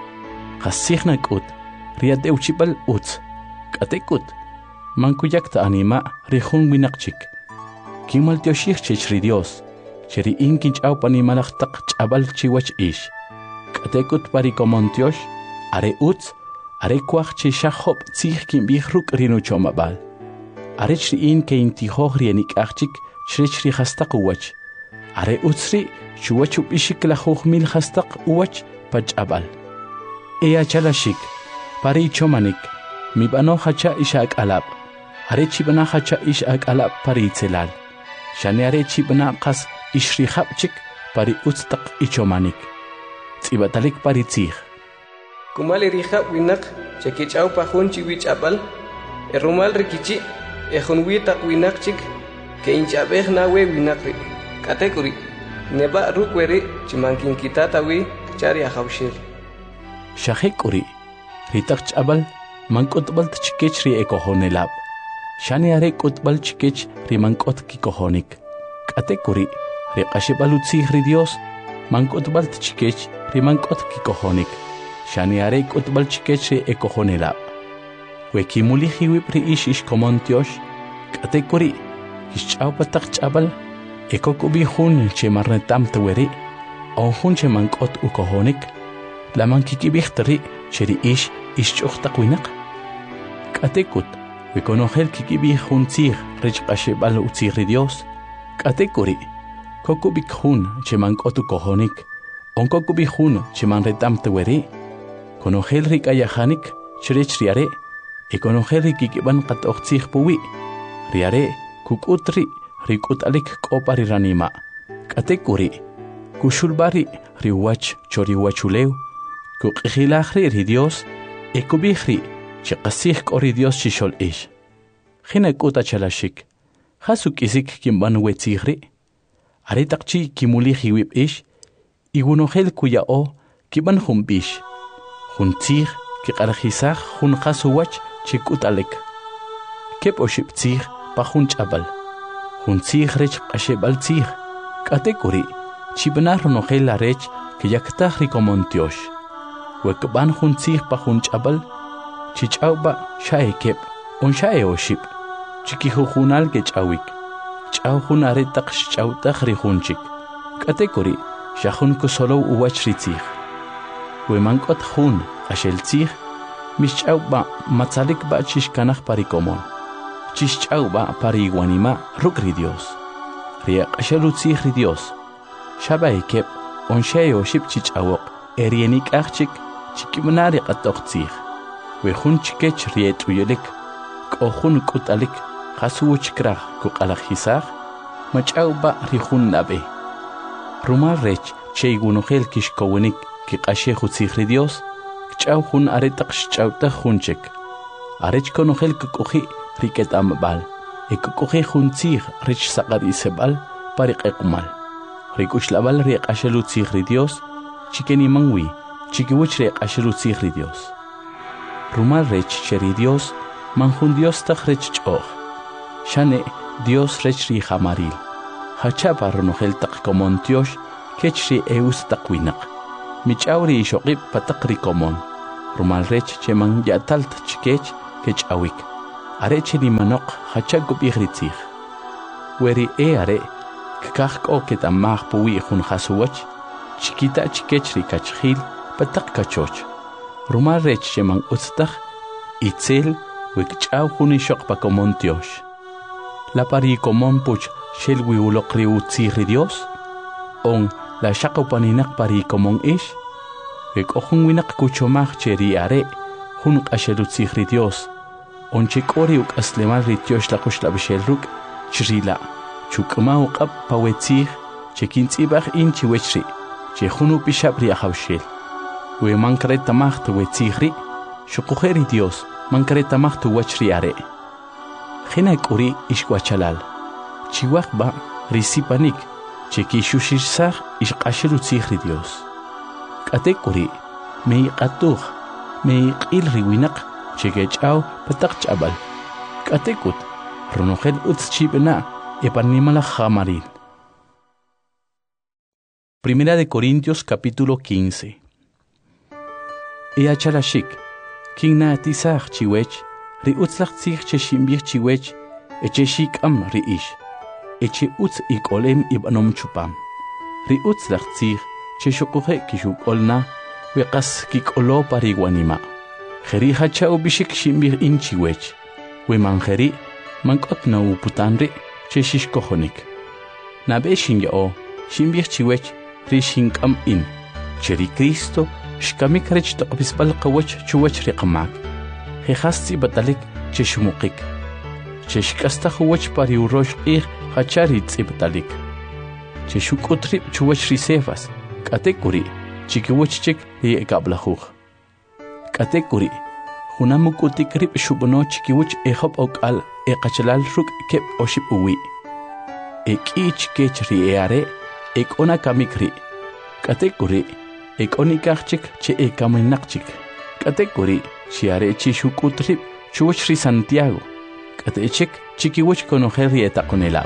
S1: hasihna kut ri ateuchipal utz katekut man kuyakta anima rihun winakchik kimal tioshich chechri dios cheri inkinch au panimalachtak chabal chiwach ish katekut pari komontiosh are utz are kwach che shahop tzih kimbih ruk rinu chomabal Arech riin ke inti hohrienik achik shrech ri hastak uwach. Are utsri chuwachup ishik la mil hastak uwach pachabal. Ea chalashik pari chomanik mi bano hacha ishak alab. Are chibana hacha ishak alab pari tselal. Shane are chibana qas ishri hapchik pari utstak ichomanik. Tsibatalik pari tzih.
S2: Kumali rihab winak chekich au pahun chiwich abal. Erumal rikichi Ejunwita winakchik ke inchabej nawe winakri. Katekuri neba rukweri chimankin kitatawi chari ahawshil.
S1: Shahekuri ritak chabal mankotbal tchikech ri ekohonelab. Shani are kotbal chikech ri mankot kikohonik. Katekuri ri qashibalutzi ri dios mankotbal tchikech ri mankot kikohonik. Shani are kotbal chikech ri ekohonelab. Wekimuli hiwib ri ish komontiosh katekuri kichau patak chabal ekokubi hun che marnetam taweri on hun che mankot ukohonik la mankikibixtri cheri ish chuxtaqwinak katekut wekonohel kikibi hun tzig rech qashebal utzig dios katekuri kokubi hun che mankot ukohonik on kokubi hun che marnetam taweri konohel rikayahanik cherech riare Ekonojeri kikiban kat oxig puwi. Riare kukutri rikutalik kopari ranima. Katekuri kushulbari riwach choriwachuleu. Kukihilahri ridios ekubihri chikasih kori dios chishol ish. Hina kuta chalashik. Hasuk isik kimban wetzigri. Aritakchi kimulihi wip ish. Igunojel kuya o kiban humbish. Huntzig kikarhisah hun khasuwach chikutalek. Kep oship tzig pa hun chabal. Hun tzig rech qashebal tzig. Katekuri chibnar nojel la rech kiyaktah rikomontiosh. Wekban hun tzig pa hun chabal. Chichauba shae kep on shae oship. Chikihujunal kechawik. Chaw hun aretak chawtah rihunchik. Katekuri shahun kusolo uwach ritzig. Wemankot hun ashel tzig. Mischauba matzalik ba chishkanach parikomon. Chischauba pariguanima rukri dios. Riak ashalutzi dios. Shaba ekep on shayo ship chichawok erienik achik chikimnari qatoqtzig. Wehun chikech riet uyelik. Kohun kutalik khasuch krach kuqalakhisag. Machauba rihun nabe. Rumal rech cheygunogel kishkowenik kiqashe khutzig dios. Chau hun aretak chauta hunchek. Arech konogel kukuhi riket ambal. Ekukuhi huntzig rich sakar isebal parik ekumal. Rikushlabal riek ashalutzig ridios. Chikeni mangwi. Chikiwich riek ashalutzig ridios. Rumal rech cheridios. Manjun dios tak rech choch. Shane dios rech ri hamaril. Hachapa ronogel tak komontiosh. Kech ri eus takwinak. mich'awri ishoqib pataqri komon rumal rech cheman yatalt chikech kech'awik are chini manoq hachak gubigritzig weri are kakaj k'oket amaj puwi jun jasuwach chiquita chikech rikachjil pataq kachoch rumal rech cheman utztaj itzel wikch'aw jun ishoq pa komon tiox la pari komon puch shelwi uloqri utzigri Dios on la shaqo paninak pari komon ish wek'ojun winak kuchomaj cheri are jun q'ashelutzigri Dios on chik'ori uk'aslemal ri tiox laquxlab'ixel ruk' chirila chuk'ma uq'ab pawetzig chekintz'ib'aj in chiwechri che jun upixab' ri ajawxel we mankaretamaj tuwetzigri xuqujeri Dios mankaretamaj tuwach ri are jena k'uri ixwachalal chiwaj ba risipanik chekixuxixsaj ixq'ashelutzigri Dios k'ate k'uri meiq'atuj meiq'il ri winaq chekech'aw pataq ch'ab'al k'ate k'ut ronojel utz chib'na epanimala jamaril. Primera de Corintios capítulo 15. Chalashik, kingna tisaj chiwech, ri utzlach tzig che shimbich chiwech, eche shikam ri ish, eche utz ikolem ibanom chupam. Ri utzlach tzig che shokuhe kishuk olna, weqas kikolo pariguanima. Jeri hachao bishik shimbich in chiwech, we manjeri, mankot na uputanri, che shishkohonik. Nabe shinyao, shimbich chiwech, ri shinkam in, cheri Cristo, shkamik rech toqbispal qawach chuwach riqamak. Jehasti batalik che shumukik. Che shkasta huwach pari urosh qih hachari tzibtalik. Che shukutrib chuwach risefas, katekuri, chikiwach chik ri ekablahuj. Katekuri, hunamukutik rib shubono chikiwach ehop okal ekachalal ruk kep oship uwi. Ekich kech ri eare, ekona kamikri. Katekuri, ekonikachik che ekaminakchik. Katekuri, chiare chishukutrib chuwach ri Santiago. Katechik chikiwach konojel ri etakonelab.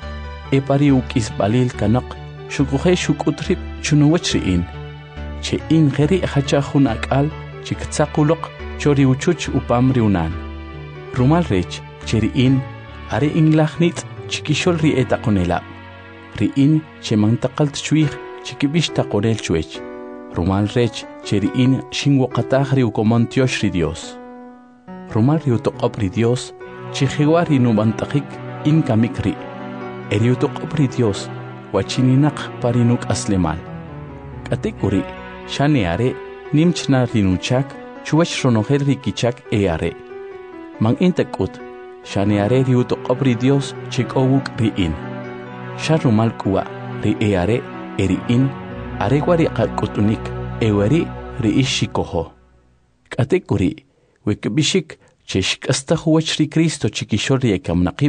S1: Epari ukisbalil kanok, shukuhe shukutrib chunuwach ri in. Che in geri hachajun akal, chiktsakulok, chori uchuch upam riunan. Rumal rech, cheri in, are in lahnit, chikishol ri etakonelab. Ri in, che mantakalt chuig, chikibish takorel chuech. Rumal rech, cheri in, shingwakataj ri ukomontiosh ri Dios. Rumal ri utoqop ri Dios, chijiwar ri nubantakik in kamikri. Eri utoqop ri Dios, wachininak parinuk aslemal. Katekuri, shane are, nimchna rinuchak, chuwach ronojel ri kichak are. Man intakut, shane are ri utoqop ri Dios, chikowuk ri in. Sharumal kuwa, ri are, eri in, aregwari qakutunik, ewari ri ishikoho. Katekuri, wekbishik, cheshk hasta huwach ri Cristo chikishol ri ekamnaqib.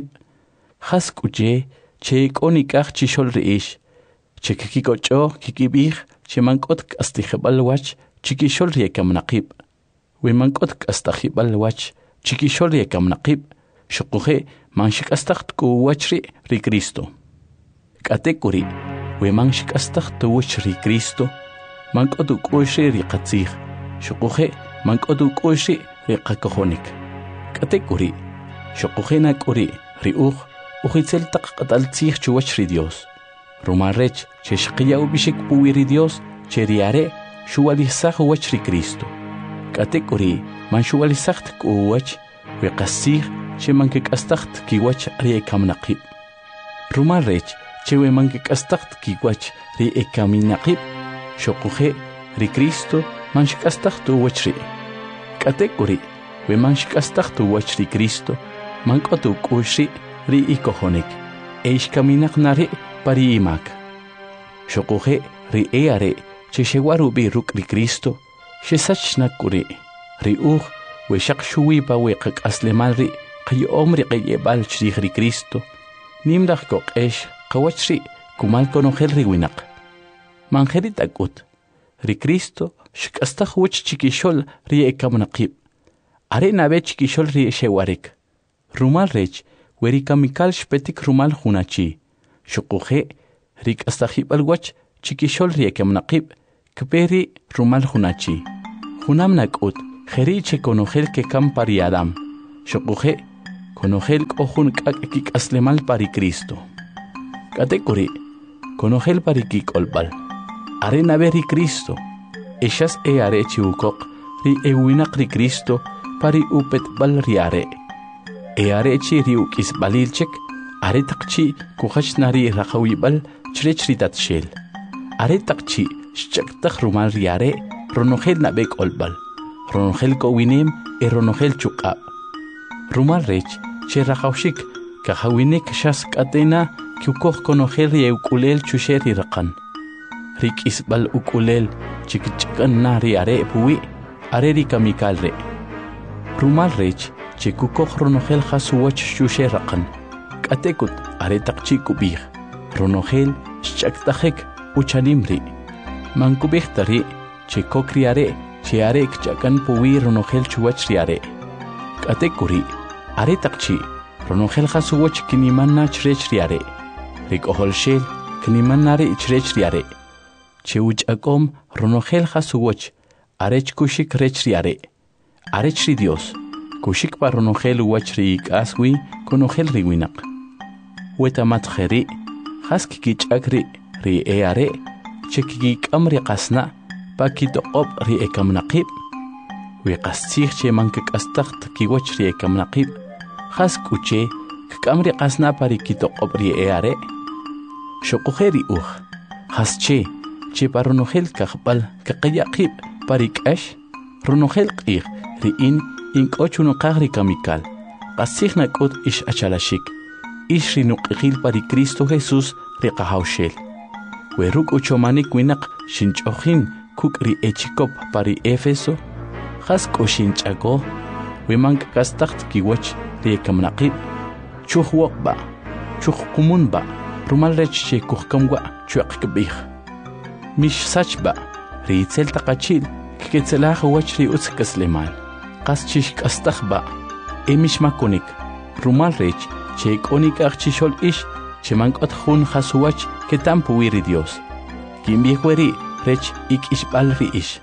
S1: Hask uche, che konikaj chishol ri ish. Chekikikocho, kikibij, che mankot kastijebal wach, chikishol ri ekamnaqib. We mankot kastajibal wach, chikishol ri ekamnaqib. Shukuje, manshik astajtku wach ri Cristo. Katekuri, we manshik astajtu wach ri Cristo. Mankotu kushri ri qatzig. Shukuje, mankotu kushri ri qakohonik. Katekuri, shukujena kuri, ri ujitzel taqatal tzig chuwach ri Dios. Rumarech, che shqiya ubishik puwi ri Dios, che riare, shuwalizaj wach ri Cristo. Katekuri, man shuwalizacht kuwach, we qasig, che mankik astacht kiwach ri ekamnaqib. Rumarech, che we mankik astacht kiwach ri ekaminaqib, shukuje, ri Cristo, man shikastacht wach ri. Katekuri, we man shikastacht wach ri Cristo, man kotu kushri ri ikohonik, ishkaminak nari pari imak. Shokuje ri eare, che shewaru bi ruk ri Cristo, shesachna kuri, ri we shak shuwi pa we kak aslemal ri, qayo omri qayebal chrij ri Cristo, nimdak kok qawach ri, kumal konojel ri winak. Manjerit akut, ri Cristo, shikastaj wach chikishol ri ekamnaqib. Are nabe chikishol ri shewarik. Rumal rech, weri kamikal shpetik rumal hunachi. Shukuje, rik astajib al wach chikishol ri ekamnaqib, kperi rumal hunachi. Hunam nakut, jeriche conogel que cam pari Adam. Shokuje, conogel kohun kik aslemal pari Cristo. Katekuri, conogel pari kik olbal. Arena beri Cristo. Ellas arechi ukok, ri ewinak ri Cristo, pari upet bal riare. Arechi ri ukis balilchek, aretakchi kuhach nari rakawibal, chrechritaat shel. Aretakchi, shchaktak rumal riare, ronogel nabek olbal. Ronogel kowinem, ronogel chukab. Rumal rech, che rakawshik, kahawinek shas katena, kiukoh conogel ri eukulel chusheri rakan. Rik isbal ukulel, chikichikan na riare puwi, areri kamikal re. Rumal rech, che kukoh ronogel hasuwach chushe rakan. Katekut aretakchi kubih. Ronogel, shchaktajek, uchanimri. Mankubih tari, che kokriare, che arek chakan puwi ronogel chuwach riare. Katekuri, aretakchi, ronogel hasuwach kinimanna chrech riare. Rik oholshel, kinimanare chrech riare. Che uchakom ronogel hasuwach, arech kushik rech riare. Arech ri Dios, kushik pa ronogel uwach riik aswi, konogel riwinak. Wetamat kheri, haskikich akri ri eare, chekikik amri qasna, pakitoqob ri ekam naqib. Wiqastikh che mankik astakht kiwach ri ekam naqib, haskuche kikamri qasna pari kitoqob ri eare. Shokukheri hasche, che pa ronogel kakhbal kaqiyaqib pari kash, ronogel qih ri inkochuno qagri kamikal, qastikh nakut ish achalashik. Ishri nuqihil pari Cristo Jesús riqahawshel. Weruk uchomanik winak shinchojin kuk ri echikop pari Efeso. Hasko shinchako, wemank kastakht kiwach ri ekamnaqib. Chuh wokba, chuh kumunba, rumal rech che kuhkamwa chuak kbih. Mish sachba, ri itzel taqachil, kiketzelah wach ri utzkaslemal. Qaschish kastakhba, emish makonik, rumal rech, che ikonik achishol ish, che mankot hun hasuwach que tampu wiri Dios. Kimbihueri rech ik ishbal ri ish.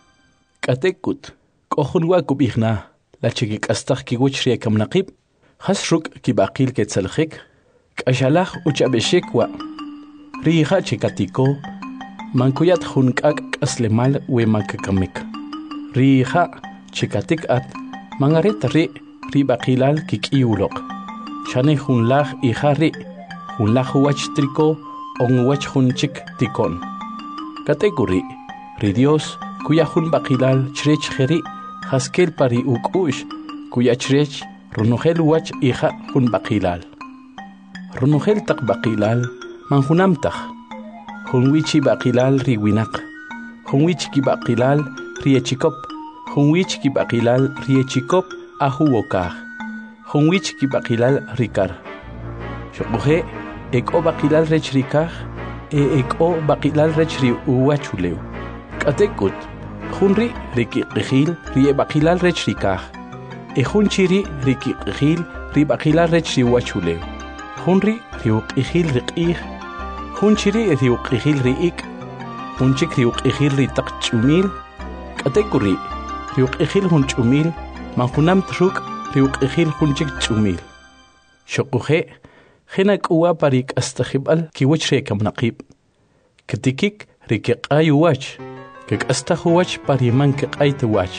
S1: Katekut, kohun wakub ihna, la chekik astak kiwich ri ekam naqib, hasruk kibaqil ketzelchik, kashalach uchabeshek wa. Ri iha chekatiko, mankuyat hun kak aslemal we mankakamik. Ri iha chekatik at, mangaret ri baqilal kikiulok. Shane hunlach ihari, hunlach huwach triko, onwach hunchik tikon. Kategori, ri Dios, kuya hun baqilal chrech jeri, haskel pari ukush, kuya chrech, runogel wach iha hun baqilal. Runogel tak baqilal, manhunamtach. Hunwichi baqilal ri winak. Hunwich ki baqilal ri echikop. Hunwich ki baqilal ri echikop ahu wokah. Hunwich ki baqilal rikar. Shokuhe, eko baqilal rech rikar, eko baqilal rech ri uwachuleu. Katekut, hunri riki qihil ri baqilal rech rikar. Hunchiri riki qihil ri baqilal rech ri uwachuleu. Hunri ri uqihil riqih. Hunchiri ri uqihil riik. Hunchik ri uqihil ri taqchumil. Katekuri, ri uqihil hunchumil, manhunam truk. Riuk ejil hunchik chumil. Shokuhe, henak uwa parik astahibal kiwich rekam naqib. Ketikik rikik ayuwach, kik astahuwach pariman kik aytuwach.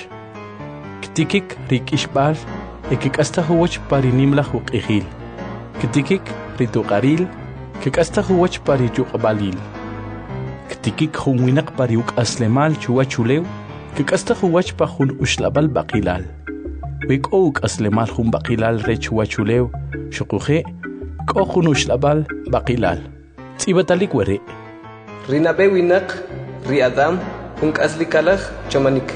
S1: Ketikik rik ishbal, ekik astahuwach parinimlah uk ejil. Ketikik rituqaril, kik astahuwach parijuk balil. Ketikik hunwinak pariuk aslemal chuwachulew, kik astahuwach pahun ushlabal baqilal. Wik ook aslemal hun baqilal rech wachuleu, shokuhe, kohun ushlabal baqilal. Tibatalik were.
S2: Rinabe winak, ri Adam, hunk aslikalach chamanik.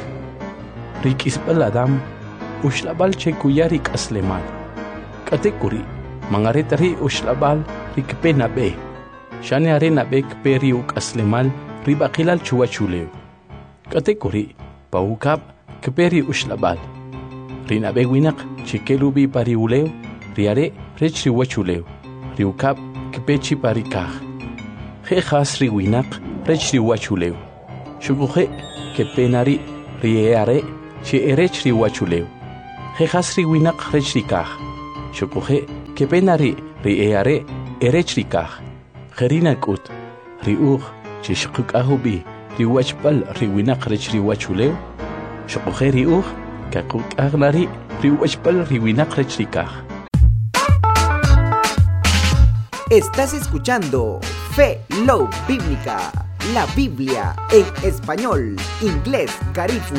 S1: Rik isbal Adam, ushlabal che kuyarik aslemal. Katekuri, mangaretari ushlabal rik penabe. Shane arenabe kperi uk aslemal ri baqilal chuwachuleu. Katekuri, paukab kperi ushlabal. Rinabe winak, chikelubi pari uleu, riare rech riwachuleu, riukab kipechi pari kaj. Jejas riwinak rech riwachuleu. Shukuje que penari rieare che erech riwachuleu. Jejas riwinak rechrikaj. Shukuje que penari rieare erech rikaj. Jerina kut riuj che shkukahubi riwachpal riwinak rech riwachuleu. Shukuje riuj kakukagnari riwachpal riwinak rech rikaj.
S4: Estás escuchando Fe Love Bíblica, la Biblia en español, inglés, garífuna.